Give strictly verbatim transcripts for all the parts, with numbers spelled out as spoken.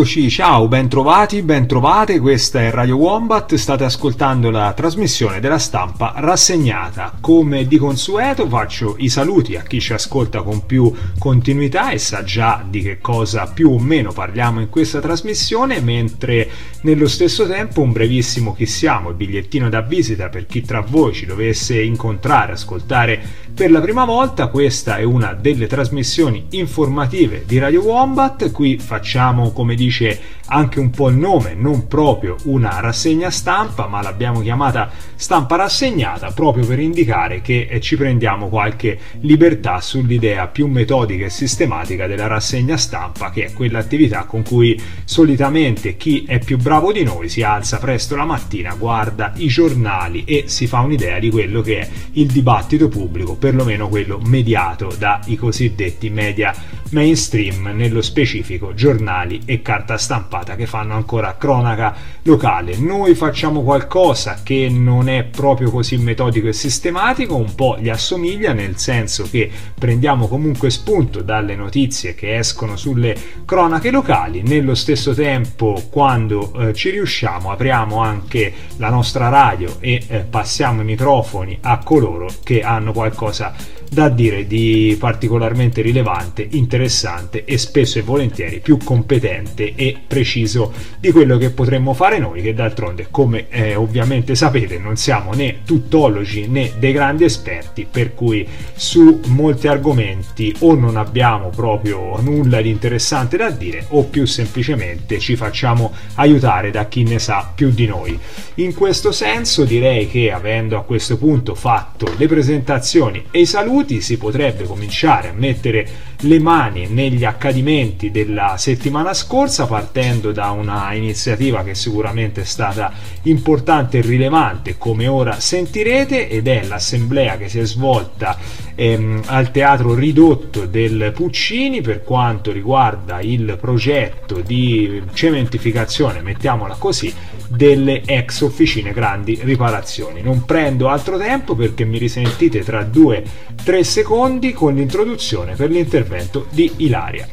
Ciao, ben trovati, ben trovate, questa è Radio Wombat, state ascoltando la trasmissione della stampa rassegnata. Come di consueto faccio i saluti a chi ci ascolta con più continuità e sa già di che cosa più o meno parliamo in questa trasmissione, mentre nello stesso tempo un brevissimo chi siamo, il bigliettino da visita per chi tra voi ci dovesse incontrare, ascoltare per la prima volta. Questa è una delle trasmissioni informative di Radio Wombat, qui facciamo, come dice anche un po' il nome, non proprio una rassegna stampa, ma l'abbiamo chiamata stampa rassegnata proprio per indicare che ci prendiamo qualche libertà sull'idea più metodica e sistematica della rassegna stampa, che è quell'attività con cui solitamente chi è più bravo di noi si alza presto la mattina, guarda i giornali e si fa un'idea di quello che è il dibattito pubblico, perlomeno quello mediato dai cosiddetti media mainstream, nello specifico giornali e carta stampata che fanno ancora cronaca locale. Noi facciamo qualcosa che non è proprio così metodico e sistematico, un po' gli assomiglia, nel senso che prendiamo comunque spunto dalle notizie che escono sulle cronache locali, nello stesso tempo quando eh, ci riusciamo apriamo anche la nostra radio e eh, passiamo i microfoni a coloro che hanno qualcosa da dire di particolarmente rilevante, interessante e spesso e volentieri più competente e preciso di quello che potremmo fare noi, che d'altronde, come eh, ovviamente sapete, non siamo né tuttologi né dei grandi esperti, per cui su molti argomenti o non abbiamo proprio nulla di interessante da dire o più semplicemente ci facciamo aiutare da chi ne sa più di noi. In questo senso direi che, avendo a questo punto fatto le presentazioni e i saluti, si potrebbe cominciare a mettere le mani negli accadimenti della settimana scorsa, partendo da una iniziativa che sicuramente è stata importante e rilevante, come ora sentirete, ed è l'assemblea che si è svolta ehm, al Teatro Ridotto del Puccini per quanto riguarda il progetto di cementificazione, mettiamola così, delle ex officine grandi riparazioni. Non prendo altro tempo perché mi risentite tra due tre secondi con l'introduzione per l'intervento di Ilaria.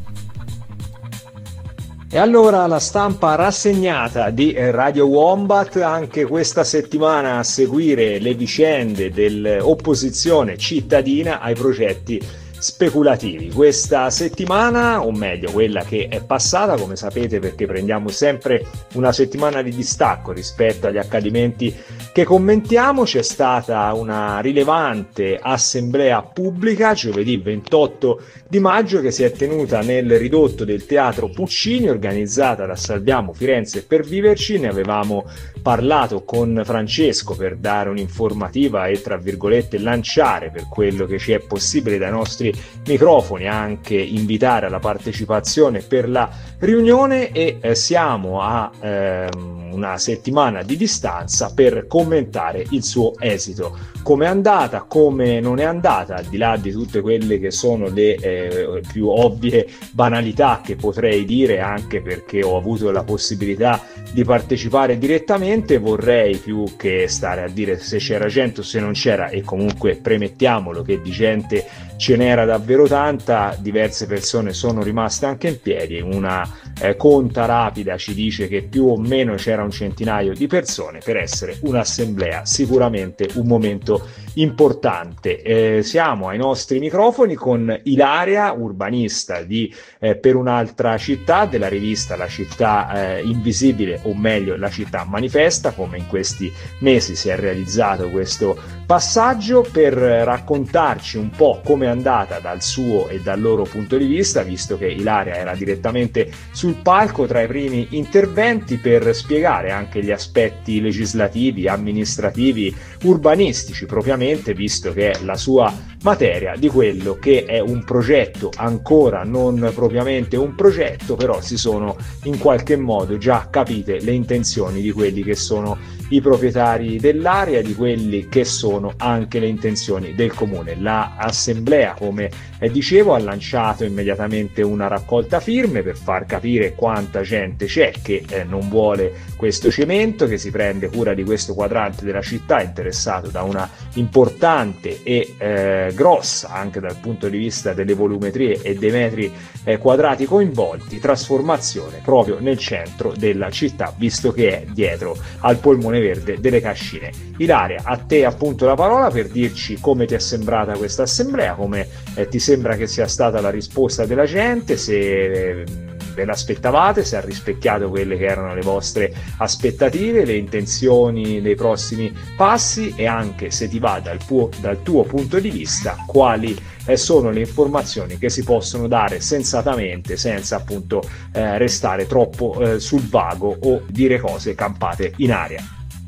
E allora la stampa rassegnata di Radio Wombat, anche questa settimana a seguire le vicende dell'opposizione cittadina ai progetti speculativi. Questa settimana, o meglio quella che è passata, come sapete, perché prendiamo sempre una settimana di distacco rispetto agli accadimenti che commentiamo, c'è stata una rilevante assemblea pubblica giovedì ventotto di maggio che si è tenuta nel ridotto del Teatro Puccini, organizzata da Salviamo Firenze per Viverci. Ne avevamo parlato con Francesco per dare un'informativa e, tra virgolette, lanciare per quello che ci è possibile dai nostri microfoni, anche invitare alla partecipazione per la riunione, e eh, siamo a ehm, una settimana di distanza per commentare il suo esito. Come è andata, come non è andata, al di là di tutte quelle che sono le eh, più ovvie banalità che potrei dire, anche perché ho avuto la possibilità di partecipare direttamente, vorrei più che stare a dire se c'era gente o se non c'era, e comunque premettiamolo che di gente ce n'era davvero tanta, diverse persone sono rimaste anche in piedi, una eh, conta rapida ci dice che più o meno c'era un centinaio di persone, per essere un'assemblea sicuramente un momento importante. Eh, siamo ai nostri microfoni con Ilaria, urbanista di eh, Per un'altra città, della rivista La città eh, invisibile, o meglio La città manifesta, come in questi mesi si è realizzato questo passaggio, per raccontarci un po' come è andata dal suo e dal loro punto di vista, visto che Ilaria era direttamente sul palco tra i primi interventi, per spiegare anche gli aspetti legislativi, amministrativi, urbanistici propriamente, visto che è la sua materia, di quello che è un progetto ancora non propriamente un progetto, però si sono in qualche modo già capite le intenzioni di quelli che sono i proprietari dell'area, di quelli che sono anche le intenzioni del comune. L'assemblea, come dicevo, ha lanciato immediatamente una raccolta firme per far capire quanta gente c'è che eh, non vuole questo cemento, che si prende cura di questo quadrante della città interessato da una importante e eh, grossa, anche dal punto di vista delle volumetrie e dei metri eh, quadrati coinvolti, trasformazione proprio nel centro della città, visto che è dietro al polmone verde delle Cascine. Ilaria, a te appunto la parola per dirci come ti è sembrata questa assemblea, come eh, ti sembra che sia stata la risposta della gente, se eh, ve l'aspettavate, se ha rispecchiato quelle che erano le vostre aspettative, le intenzioni dei prossimi passi, e anche, se ti va dal tuo, dal tuo punto di vista, quali eh, sono le informazioni che si possono dare sensatamente, senza appunto eh, restare troppo eh, sul vago o dire cose campate in aria.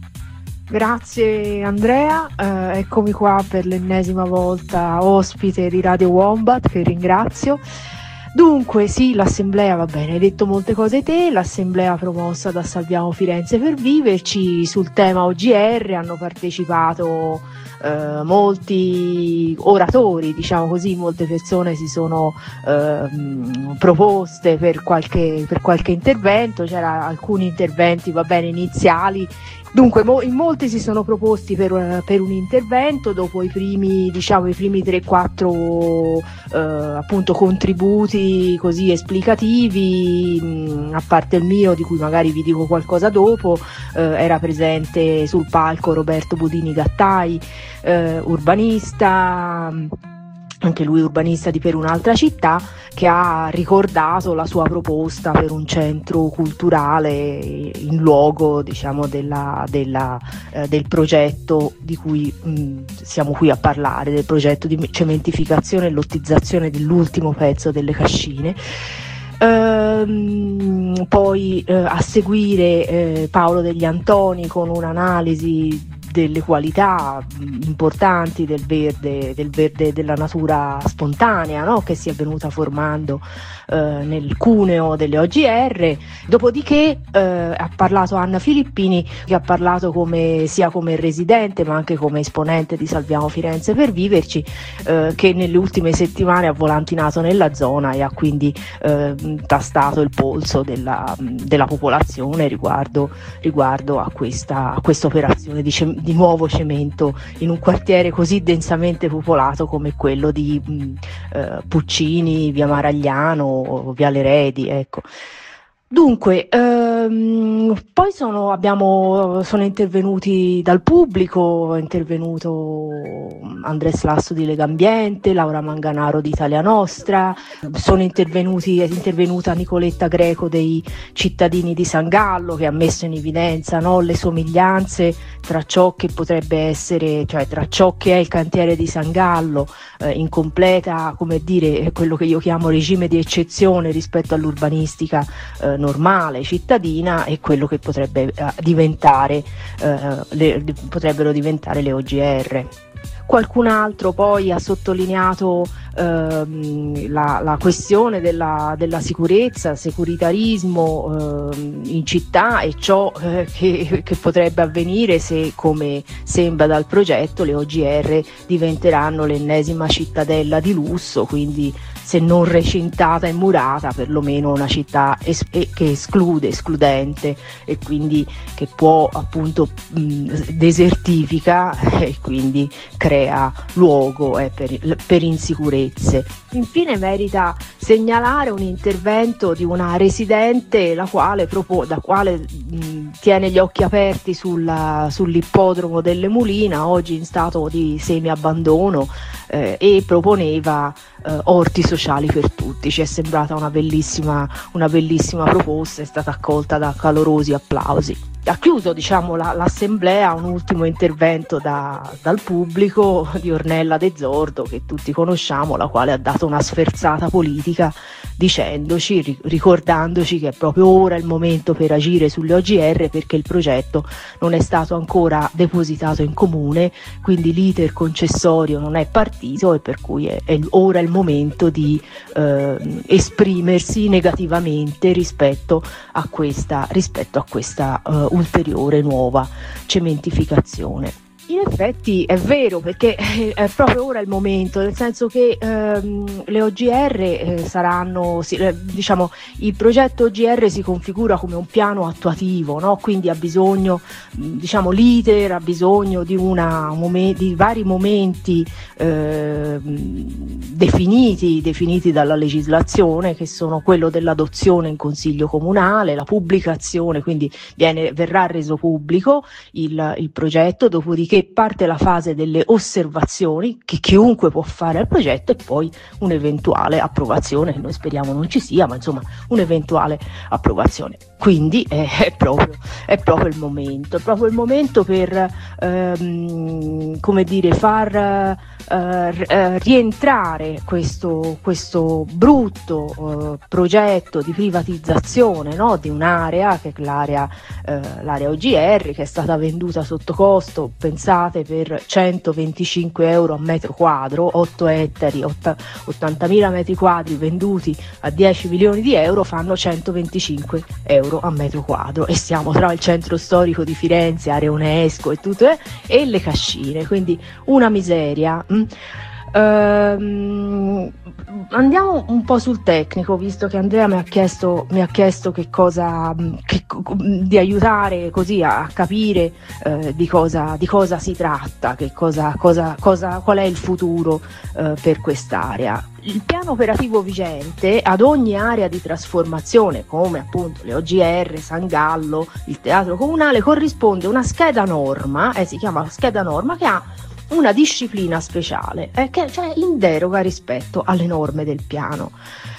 Grazie Andrea, eh, eccomi qua per l'ennesima volta ospite di Radio Wombat, che ringrazio. Dunque sì, l'assemblea, va bene, hai detto molte cose te, l'assemblea promossa da Salviamo Firenze per Viverci sul tema O G R hanno partecipato eh, molti oratori, diciamo così, molte persone si sono eh, proposte per qualche, per qualche intervento, c'era alcuni interventi, va bene, iniziali. Dunque, mo- in molti si sono proposti per, per un intervento, dopo i primi, diciamo, i primi tre quattro eh, appunto contributi così esplicativi, mh, a parte il mio, di cui magari vi dico qualcosa dopo, eh, era presente sul palco Roberto Budini Gattai, eh, urbanista, anche lui urbanista di Per un'altra città, che ha ricordato la sua proposta per un centro culturale in luogo, diciamo, della, della, eh, del progetto di cui mh, siamo qui a parlare, del progetto di cementificazione e lottizzazione dell'ultimo pezzo delle Cascine. Ehm, poi eh, a seguire eh, Paolo Degli Antoni con un'analisi delle qualità importanti del verde, del verde della natura spontanea, no? Che si è venuta formando eh, nel cuneo delle O G R. Dopodiché eh, ha parlato Anna Filippini, che ha parlato come, sia come residente ma anche come esponente di Salviamo Firenze per Viverci, eh, che nelle ultime settimane ha volantinato nella zona e ha quindi eh, tastato il polso della, della popolazione riguardo, riguardo a questa, a questa operazione di cem- di nuovo cemento in un quartiere così densamente popolato come quello di mh, eh, Puccini, via Maragliano, viale Redi, ecco. Dunque, ehm, poi sono, abbiamo, sono intervenuti dal pubblico, è intervenuto Andres Lasso di Legambiente, Laura Manganaro di Italia Nostra, sono intervenuti, è intervenuta Nicoletta Greco dei cittadini di San Gallo, che ha messo in evidenza, no, le somiglianze tra ciò che potrebbe essere, cioè tra ciò che è il cantiere di San Gallo, eh, in completa, come dire, quello che io chiamo regime di eccezione rispetto all'urbanistica eh, normale, cittadina, e quello che potrebbe eh, diventare, eh, le, potrebbero diventare le O G R. Qualcun altro poi ha sottolineato ehm, la, la questione della, della sicurezza, securitarismo ehm, in città e ciò eh, che, che potrebbe avvenire se, come sembra dal progetto, le O G R diventeranno l'ennesima cittadella di lusso, quindi se non recintata e murata, perlomeno una città es- che esclude, escludente, e quindi che può appunto mh, desertifica e quindi crea luogo eh, per, per insicurezze. Infine merita segnalare un intervento di una residente la quale, propo- da quale mh, tiene gli occhi aperti sulla, sull'ippodromo delle Mulina, oggi in stato di semi-abbandono, eh, e proponeva eh, orti sociali per tutti. Ci è sembrata una bellissima, una bellissima proposta, è stata accolta da calorosi applausi. Ha chiuso, diciamo, la, l'assemblea un ultimo intervento da, dal pubblico di Ornella De Zordo, che tutti conosciamo, la quale ha dato una sferzata politica dicendoci, ricordandoci che è proprio ora il momento per agire sulle O G R, perché il progetto non è stato ancora depositato in comune, quindi l'iter concessorio non è partito, e per cui è, è ora il momento di eh, esprimersi negativamente rispetto a questa, rispetto a questa uh, ulteriore nuova cementificazione. In effetti è vero, perché è proprio ora il momento, nel senso che ehm, le O G R eh, saranno, si, eh, diciamo, il progetto O G R si configura come un piano attuativo, no? Quindi ha bisogno, diciamo, l'iter ha bisogno di, una, momen- di vari momenti eh, definiti, definiti dalla legislazione, che sono quello dell'adozione in consiglio comunale, la pubblicazione, quindi viene, verrà reso pubblico il, il progetto, dopodiché parte la fase delle osservazioni che chiunque può fare al progetto e poi un'eventuale approvazione, che noi speriamo non ci sia, ma insomma un'eventuale approvazione. Quindi è, è, proprio, è proprio il momento, è proprio il momento per ehm, come dire, far eh, rientrare questo, questo brutto eh, progetto di privatizzazione, no, di un'area, che è l'area, eh, l'area O G R, che è stata venduta sotto costo, pensate, per centoventicinque euro a metro quadro, otto ettari, ottantamila metri quadri venduti a dieci milioni di euro fanno centoventicinque euro a metro quadro, e siamo tra il centro storico di Firenze, area UNESCO e tutto, eh, e le cascine, quindi una miseria. Mm. Uh, andiamo un po' sul tecnico, visto che Andrea mi ha chiesto, mi ha chiesto che cosa, che, di aiutare così a capire uh, di, cosa, di cosa si tratta, che cosa, cosa, cosa, qual è il futuro uh, per quest'area. Il piano operativo vigente ad ogni area di trasformazione, come appunto le O G R, San Gallo, il teatro comunale, corrisponde una scheda norma, eh, si chiama scheda norma, che ha una disciplina speciale, eh, che cioè in deroga rispetto alle norme del piano.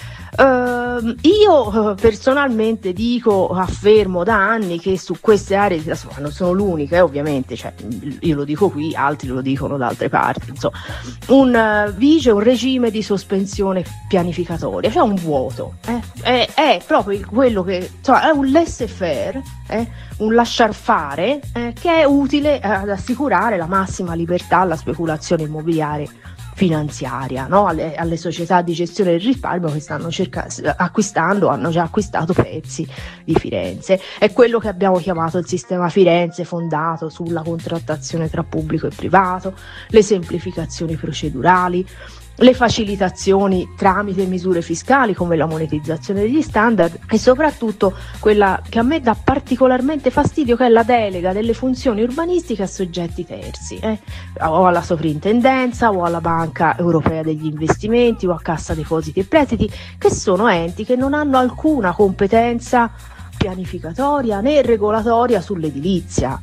Uh, io personalmente dico, affermo da anni che su queste aree non sono l'unica, eh, ovviamente, cioè, io lo dico qui, altri lo dicono da altre parti, insomma, un, uh, vige un regime di sospensione pianificatoria, cioè un vuoto, eh? è, è proprio quello che, insomma, è un laissez-faire, eh? un lasciar fare, eh, che è utile ad assicurare la massima libertà alla speculazione immobiliare finanziaria, no? alle, alle società di gestione del risparmio che stanno cerca- acquistando, hanno già acquistato pezzi di Firenze. È quello che abbiamo chiamato il sistema Firenze, fondato sulla contrattazione tra pubblico e privato, le semplificazioni procedurali, le facilitazioni tramite misure fiscali come la monetizzazione degli standard, e soprattutto quella che a me dà particolarmente fastidio, che è la delega delle funzioni urbanistiche a soggetti terzi, eh? o alla sovrintendenza o alla Banca Europea degli Investimenti o a Cassa Depositi e Prestiti, che sono enti che non hanno alcuna competenza pianificatoria né regolatoria sull'edilizia.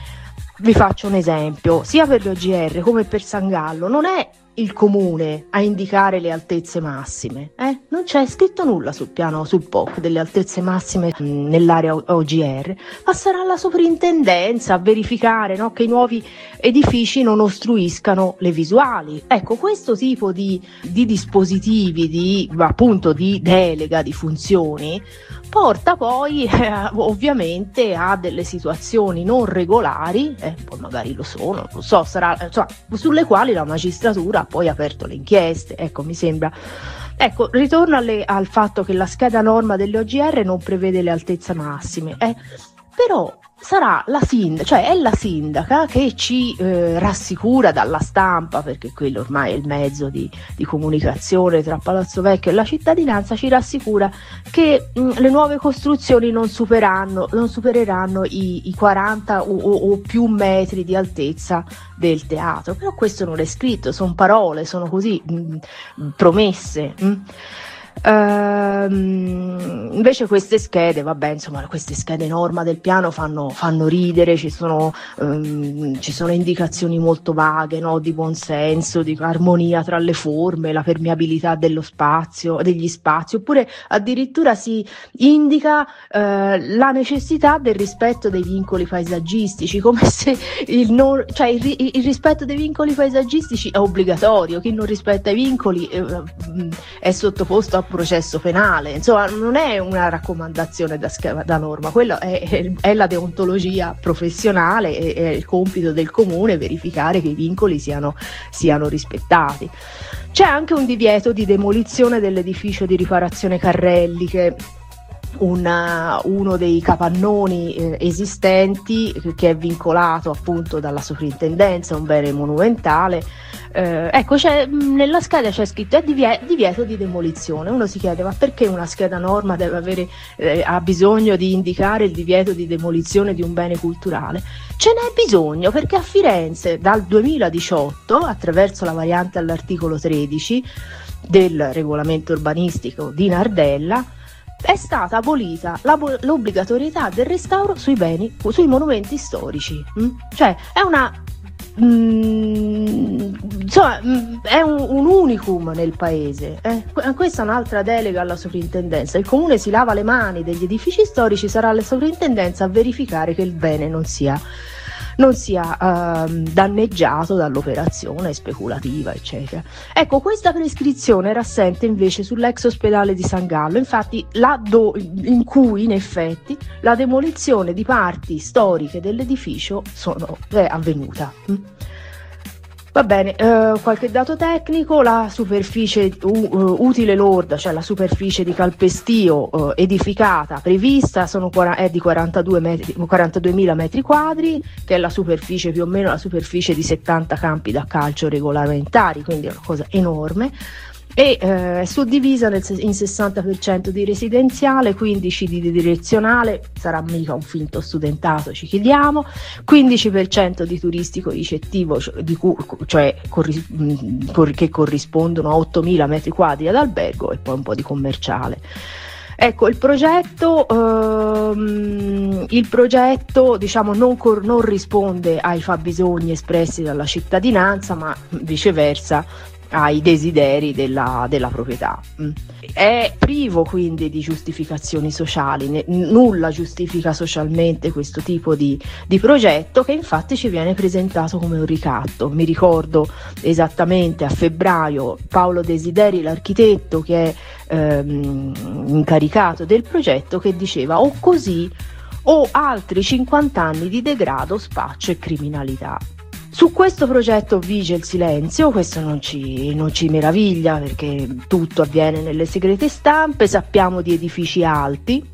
Vi faccio un esempio: sia per le O G R come per San Gallo non è il comune a indicare le altezze massime, eh? non c'è scritto nulla sul piano, sul P O C, delle altezze massime mh, nell'area O G R, ma sarà la sovrintendenza a verificare, no, che i nuovi edifici non ostruiscano le visuali. Ecco, questo tipo di, di dispositivi, di, appunto di delega di funzioni, porta poi eh, ovviamente a delle situazioni non regolari, eh, poi magari lo sono, non lo so, sarà, cioè, sulle quali la magistratura ha poi aperto le inchieste. Ecco, mi sembra. Ecco, ritorno alle, al fatto che la scheda norma delle O G R non prevede le altezze massime, eh, però sarà la sindaca, cioè è la sindaca che ci eh, rassicura dalla stampa, perché quello ormai è il mezzo di, di comunicazione tra Palazzo Vecchio e la cittadinanza, ci rassicura che mh, le nuove costruzioni non supereranno, non supereranno i, i quaranta o, o, o più metri di altezza del teatro. Però questo non è scritto, sono parole, sono così mh, promesse. Mh. Ehm, invece queste schede, vabbè, insomma, queste schede norma del piano fanno, fanno ridere, ci sono, um, ci sono indicazioni molto vaghe, no, di buonsenso, di armonia tra le forme, la permeabilità dello spazio, degli spazi, oppure addirittura si indica eh, la necessità del rispetto dei vincoli paesaggistici, come se il, non, cioè il, il rispetto dei vincoli paesaggistici è obbligatorio, chi non rispetta i vincoli eh, è sottoposto a processo penale. Insomma, non è una raccomandazione da, da norma, quella è, è la deontologia professionale, è, è il compito del comune verificare che i vincoli siano, siano rispettati. C'è anche un divieto di demolizione dell'edificio di riparazione Carrelli, che Una, uno dei capannoni eh, esistenti, che è vincolato appunto dalla sovrintendenza, un bene monumentale. Eh, ecco, c'è, nella scheda c'è scritto è divie- divieto di demolizione. Uno si chiede: ma perché una scheda norma deve avere, eh, ha bisogno di indicare il divieto di demolizione di un bene culturale? Ce n'è bisogno perché a Firenze dal duemiladiciotto, attraverso la variante all'articolo tredici del regolamento urbanistico di Nardella, è stata abolita l'obbligatorietà del restauro sui beni, sui monumenti storici. Mm? Cioè è una mm, insomma mm, è un, un unicum nel paese. Eh? Questa è un'altra delega alla sovrintendenza. Il comune si lava le mani degli edifici storici, sarà la sovrintendenza a verificare che il bene non sia non sia uh, danneggiato dall'operazione speculativa, eccetera. Ecco, questa prescrizione era assente invece sull'ex ospedale di San Gallo, infatti là do, in cui in effetti la demolizione di parti storiche dell'edificio sono, è avvenuta. Mm. Va bene, eh, qualche dato tecnico: la superficie uh, utile lorda, cioè la superficie di calpestio uh, edificata prevista sono, è di quarantaduemila metri quadri, che è la superficie più o meno la superficie di settanta campi da calcio regolamentari, quindi è una cosa enorme. E eh, è suddivisa nel, in sessanta per cento di residenziale, quindici per cento di direzionale, sarà mica un finto studentato, ci chiediamo, quindici per cento di turistico ricettivo, cioè, di cui, cioè corri, mh, che corrispondono a ottomila metri quadri ad albergo, e poi un po' di commerciale. Ecco, il progetto, ehm, il progetto diciamo non, cor- non risponde ai fabbisogni espressi dalla cittadinanza, ma viceversa ai desideri della, della proprietà. È privo quindi di giustificazioni sociali, ne, nulla giustifica socialmente questo tipo di, di progetto, che infatti ci viene presentato come un ricatto. Mi ricordo esattamente a febbraio Paolo Desideri, l'architetto che è ehm, incaricato del progetto, che diceva: o così o altri cinquanta anni di degrado, spaccio e criminalità. Su questo progetto vige il silenzio, questo non ci, non ci meraviglia, perché tutto avviene nelle segrete stampe. Sappiamo di edifici alti,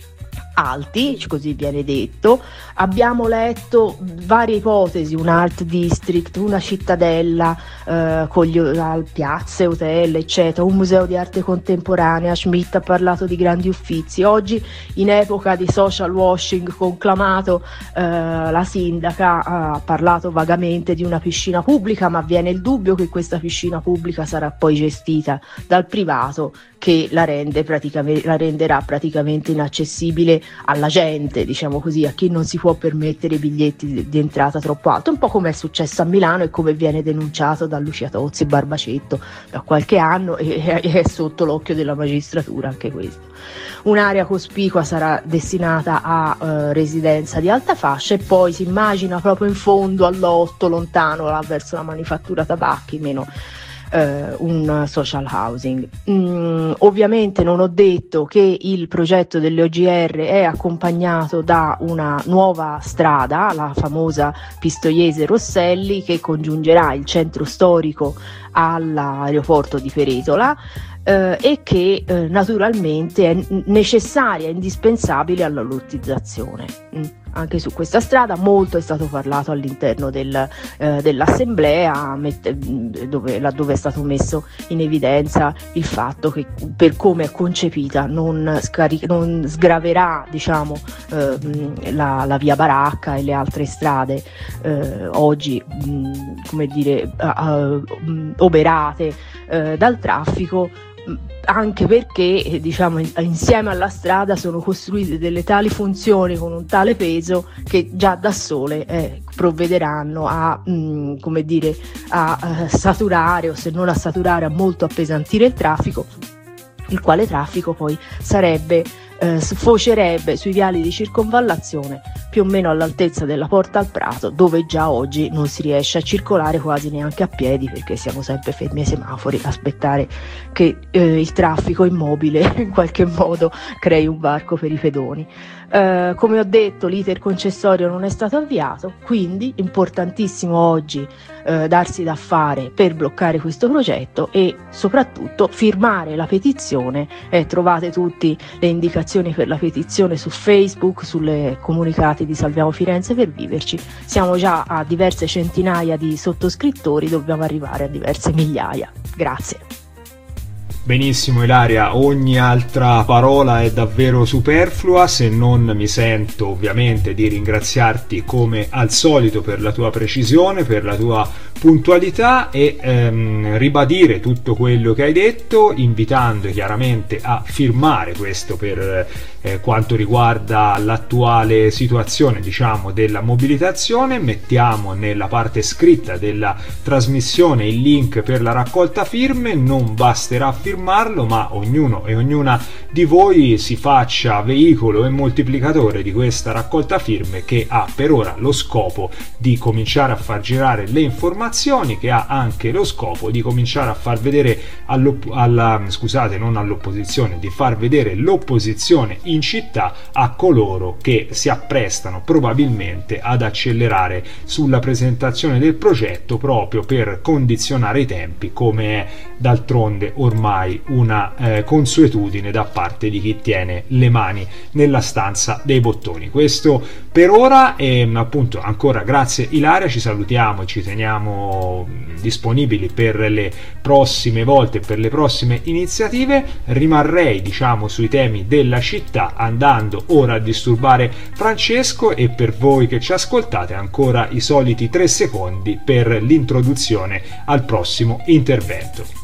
alti, così viene detto. Abbiamo letto varie ipotesi: un art district, una cittadella eh, con gli piazze, hotel, eccetera, un museo di arte contemporanea. Schmidt ha parlato di grandi uffizi. Oggi, in epoca di social washing conclamato, eh, la sindaca ha parlato vagamente di una piscina pubblica, ma viene il dubbio che questa piscina pubblica sarà poi gestita dal privato, che la, rende praticamente, la renderà praticamente inaccessibile alla gente, diciamo così, a chi non si può permettere biglietti di, di entrata troppo alti, un po' come è successo a Milano e come viene denunciato da Lucia Tozzi e Barbacetto da qualche anno, e, e è sotto l'occhio della magistratura anche questo. Un'area cospicua sarà destinata a uh, residenza di alta fascia, e poi si immagina proprio in fondo all'otto, lontano là verso la manifattura tabacchi, meno Uh, un social housing. Mm, ovviamente non ho detto che il progetto delle O G R è accompagnato da una nuova strada, la famosa Pistoiese Rosselli, che congiungerà il centro storico all'aeroporto di Peretola, eh, e che eh, naturalmente è necessaria e indispensabile alla lottizzazione. Mm. Anche su questa strada molto è stato parlato all'interno del, eh, dell'assemblea, mette, dove, laddove è stato messo in evidenza il fatto che, per come è concepita, non, scaric- non sgraverà diciamo, eh, la, la via Baracca e le altre strade eh, oggi mh, come dire, uh, uh, oberate uh, dal traffico, anche perché diciamo insieme alla strada sono costruite delle tali funzioni con un tale peso che già da sole eh, provvederanno a mh, come dire a, a saturare, o se non a saturare, a molto appesantire il traffico, il quale traffico poi sarebbe eh, sfocerebbe sui viali di circonvallazione più o meno all'altezza della Porta al Prato, dove già oggi non si riesce a circolare quasi neanche a piedi, perché siamo sempre fermi ai semafori a aspettare che eh, il traffico immobile in qualche modo crei un varco per i pedoni. Eh, come ho detto, l'iter concessorio non è stato avviato, quindi importantissimo oggi eh, darsi da fare per bloccare questo progetto e soprattutto firmare la petizione. Eh, trovate tutte le indicazioni per la petizione su Facebook, sulle comunicati di Salviamo Firenze per Viverci. Siamo già a diverse centinaia di sottoscrittori, dobbiamo arrivare a diverse migliaia. Grazie. Benissimo Ilaria, ogni altra parola è davvero superflua, se non mi sento ovviamente di ringraziarti come al solito per la tua precisione, per la tua puntualità e ehm, ribadire tutto quello che hai detto, invitando chiaramente a firmare questo per eh, quanto riguarda l'attuale situazione, diciamo, della mobilitazione. Mettiamo nella parte scritta della trasmissione il link per la raccolta firme, non basterà firmarlo, ma ognuno e ognuna di voi si faccia veicolo e moltiplicatore di questa raccolta firme, che ha per ora lo scopo di cominciare a far girare le informazioni, che ha anche lo scopo di cominciare a far vedere alla, scusate, non all'opposizione, di far vedere l'opposizione in città a coloro che si apprestano probabilmente ad accelerare sulla presentazione del progetto, proprio per condizionare i tempi, come è d'altronde ormai una eh, consuetudine da parte di chi tiene le mani nella stanza dei bottoni. Questo per ora, e appunto ancora grazie Ilaria, ci salutiamo e ci teniamo disponibili per le prossime volte, per le prossime iniziative. Rimarrei, diciamo, sui temi della città, andando ora a disturbare Francesco, e per voi che ci ascoltate ancora i soliti tre secondi per l'introduzione al prossimo intervento.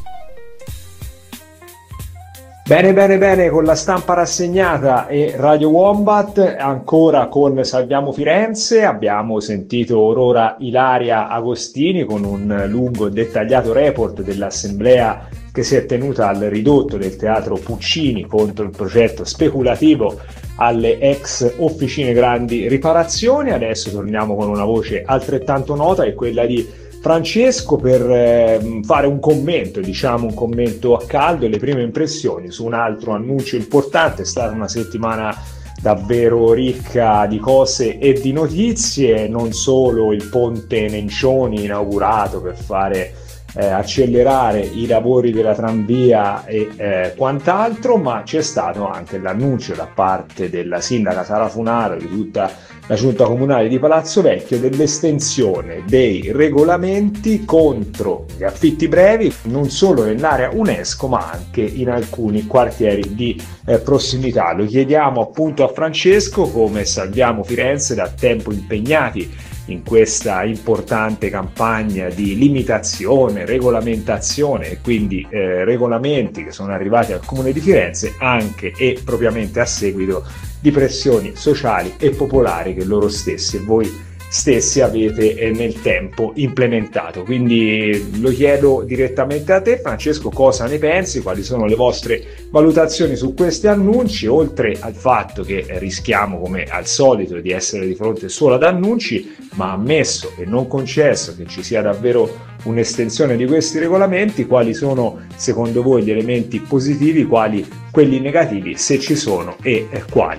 Bene, bene, bene, con la stampa rassegnata e Radio Wombat, ancora con Salviamo Firenze, abbiamo sentito orora Ilaria Agostini con un lungo e dettagliato report dell'assemblea che si è tenuta al ridotto del Teatro Puccini contro il progetto speculativo alle ex Officine Grandi Riparazioni. Adesso torniamo con una voce altrettanto nota, è quella di Francesco, per eh, fare un commento, diciamo un commento a caldo e le prime impressioni su un altro annuncio importante. È stata una settimana davvero ricca di cose e di notizie, non solo il ponte Nencioni inaugurato per fare eh, accelerare i lavori della tranvia e eh, quant'altro, ma c'è stato anche l'annuncio da parte della sindaca Sara Funaro, di tutta la giunta comunale di Palazzo Vecchio, dell'estensione dei regolamenti contro gli affitti brevi non solo nell'area UNESCO ma anche in alcuni quartieri di eh, prossimità. Lo chiediamo appunto a Francesco, come Salviamo Firenze, da tempo impegnati in questa importante campagna di limitazione, regolamentazione e quindi eh, regolamenti che sono arrivati al Comune di Firenze anche e propriamente a seguito di pressioni sociali e popolari che loro stessi e voi stessi avete eh, nel tempo implementato. Quindi lo chiedo direttamente a te, Francesco, cosa ne pensi, quali sono le vostre valutazioni su questi annunci, oltre al fatto che eh, rischiamo come al solito di essere di fronte solo ad annunci, ma ammesso e non concesso che ci sia davvero un'estensione di questi regolamenti, quali sono secondo voi gli elementi positivi, quali quelli negativi, se ci sono, e eh, quali?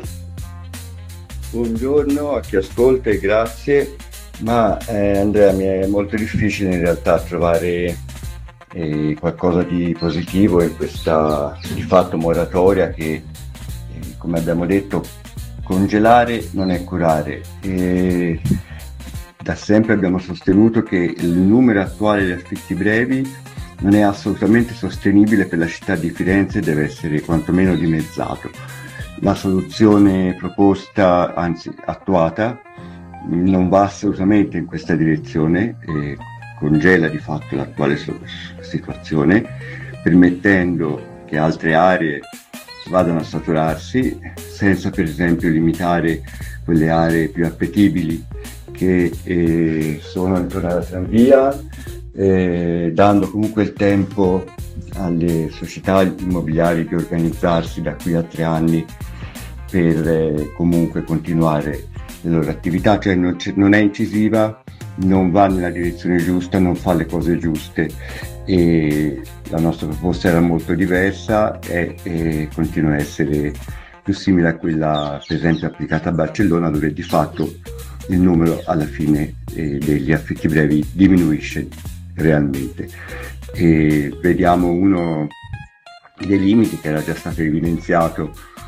Buongiorno a chi ascolta e grazie, ma eh, Andrea, mi è molto difficile in realtà trovare eh, qualcosa di positivo in questa di fatto moratoria che, eh, come abbiamo detto, congelare non è curare. E da sempre abbiamo sostenuto che il numero attuale di affitti brevi non è assolutamente sostenibile per la città di Firenze, deve essere quantomeno dimezzato. La soluzione proposta, anzi attuata, non va assolutamente in questa direzione e congela di fatto l'attuale situazione, permettendo che altre aree vadano a saturarsi, senza per esempio limitare quelle aree più appetibili che eh, sono intorno alla tranvia, eh, dando comunque il tempo alle società immobiliari di organizzarsi da qui a tre anni per eh, comunque continuare le loro attività, cioè non, non è incisiva, non va nella direzione giusta, non fa le cose giuste, e la nostra proposta era molto diversa e, e continua a essere più simile a quella per esempio applicata a Barcellona, dove di fatto il numero alla fine eh, degli affitti brevi diminuisce realmente. E vediamo uno dei limiti che era già stato evidenziato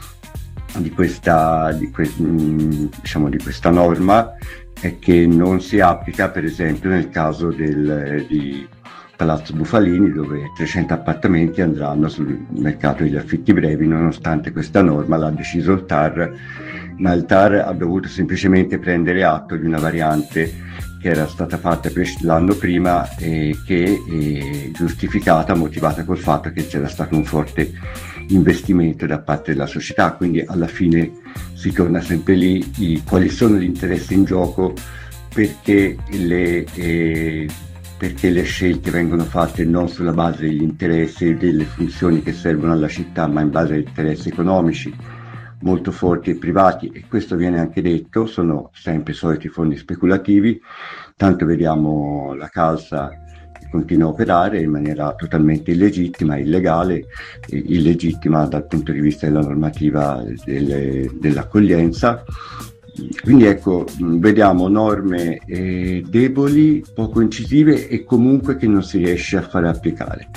di questa, di, que, diciamo, di questa norma, è che non si applica per esempio nel caso del, di Palazzo Bufalini, dove trecento appartamenti andranno sul mercato degli affitti brevi, nonostante questa norma l'ha deciso il T A R, ma il T A R ha dovuto semplicemente prendere atto di una variante che era stata fatta l'anno prima e che è giustificata, motivata col fatto che c'era stato un forte investimento da parte della società. Quindi alla fine si torna sempre lì, i, quali sono gli interessi in gioco, perché le, eh, perché le scelte vengono fatte non sulla base degli interessi e delle funzioni che servono alla città, ma in base agli interessi economici molto forti e privati, e questo viene anche detto, sono sempre i soliti fondi speculativi. Tanto vediamo la Calsa che continua a operare in maniera totalmente illegittima, illegale, eh, illegittima dal punto di vista della normativa delle, dell'accoglienza. Quindi ecco, vediamo norme eh, deboli, poco incisive e comunque che non si riesce a fare applicare.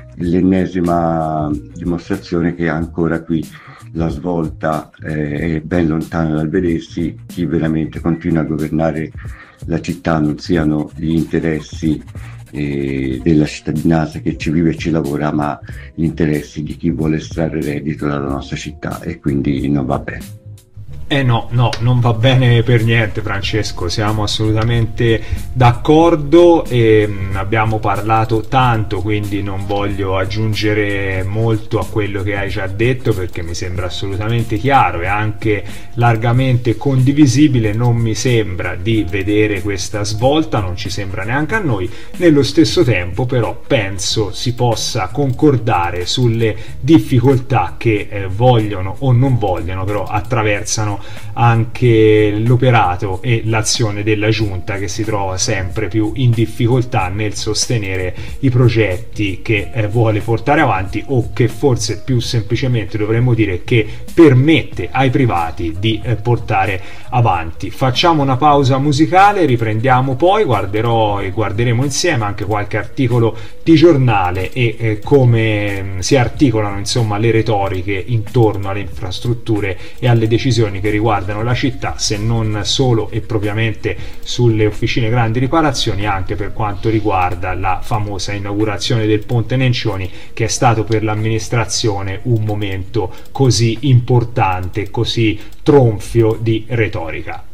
L'ennesima dimostrazione che ancora qui la svolta eh, è ben lontana dal vedersi, chi veramente continua a governare la città non siano gli interessi eh, della cittadinanza che ci vive e ci lavora, ma gli interessi di chi vuole estrarre reddito dalla nostra città, e quindi non va bene. Eh no, no, non va bene per niente, Francesco, siamo assolutamente d'accordo e abbiamo parlato tanto, quindi non voglio aggiungere molto a quello che hai già detto, perché mi sembra assolutamente chiaro e anche largamente condivisibile. Non mi sembra di vedere questa svolta, non ci sembra neanche a noi. Nello stesso tempo però penso si possa concordare sulle difficoltà che eh, vogliono o non vogliono, però attraversano anche l'operato e l'azione della giunta, che si trova sempre più in difficoltà nel sostenere i progetti che eh, vuole portare avanti, o che forse più semplicemente dovremmo dire che permette ai privati di eh, portare avanti. Facciamo una pausa musicale, riprendiamo poi, guarderò e guarderemo insieme anche qualche articolo di giornale e eh, come mh, si articolano insomma le retoriche intorno alle infrastrutture e alle decisioni che riguardano la città, se non solo e propriamente sulle officine grandi riparazioni, anche per quanto riguarda la famosa inaugurazione del Ponte Nencioni, che è stato per l'amministrazione un momento così importante, così tronfio di retorica.